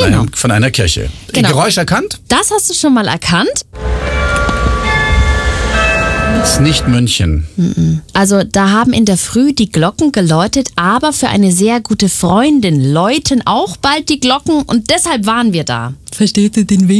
von einer Kirche. Genau. Geräusch erkannt? Das hast du schon mal erkannt. Ist nicht München. Also da haben in der Früh die Glocken geläutet, aber für eine sehr gute Freundin läuten auch bald die Glocken und deshalb waren wir da. Versteht ihr den Wink?